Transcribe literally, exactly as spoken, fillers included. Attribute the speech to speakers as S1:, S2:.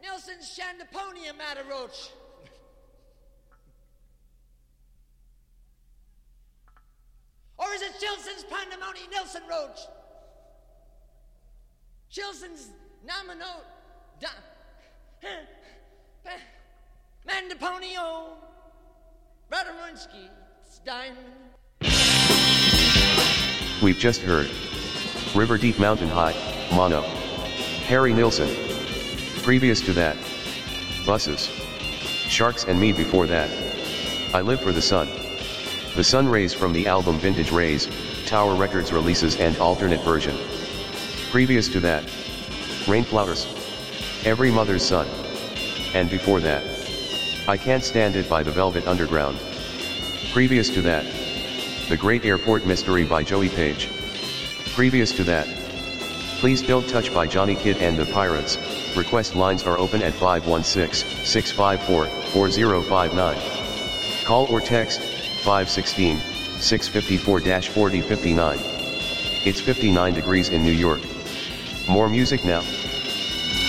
S1: Nelson's Shandaponia Mataroach. Or is it Chilson's Pandemonium Nelson Roach? Chilson's Namano da, Mandaponio Radarunski Stein.
S2: We've just heard River Deep Mountain High, Mono, Harry Nilsson. Previous to that, Buses, Sharks and Me. Before that, I Live for the Sun. The Sun Rays from the album Vintage Rays, Tower Records releases and alternate version. Previous to that, Rainflowers, Every Mother's Son. And before that, I Can't Stand It by the Velvet Underground. Previous to that, The Great Airport Mystery by Joey Page. Previous to that, Please Don't Touch by Johnny Kidd and the Pirates. Request lines are open at five one six, six five four, four zero five nine. Call or text five one six, six five four, four zero five nine. It's fifty-nine degrees in New York. More music now.